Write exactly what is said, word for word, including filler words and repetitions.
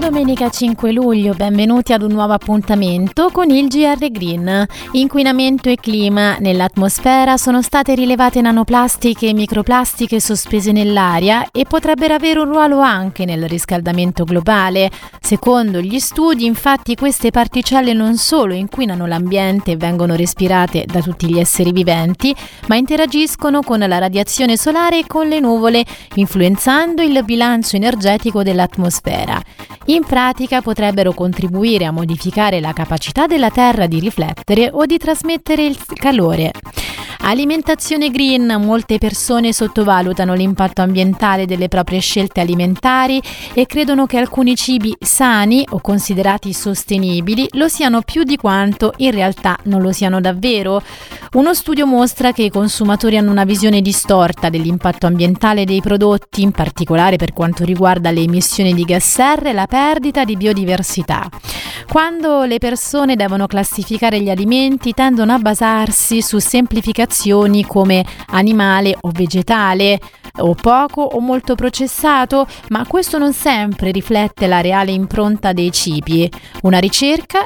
domenica cinque luglio, benvenuti ad un nuovo appuntamento con il G R Green. Inquinamento e clima. Nell'atmosfera sono state rilevate nanoplastiche e microplastiche sospese nell'aria e potrebbero avere un ruolo anche nel riscaldamento globale. Secondo gli studi, infatti, queste particelle non solo inquinano l'ambiente e vengono respirate da tutti gli esseri viventi, ma interagiscono con la radiazione solare e con le nuvole, influenzando il bilancio energetico dell'atmosfera. In pratica potrebbero contribuire a modificare la capacità della Terra di riflettere o di trasmettere il calore. Alimentazione green. Molte persone sottovalutano l'impatto ambientale delle proprie scelte alimentari e credono che alcuni cibi sani o considerati sostenibili lo siano più di quanto in realtà non lo siano davvero. Uno studio mostra che i consumatori hanno una visione distorta dell'impatto ambientale dei prodotti, in particolare per quanto riguarda le emissioni di gas serra e la perdita di biodiversità. Quando le persone devono classificare gli alimenti, tendono a basarsi su semplificazioni come animale o vegetale, o poco o molto processato, ma questo non sempre riflette la reale impronta dei cibi. Una ricerca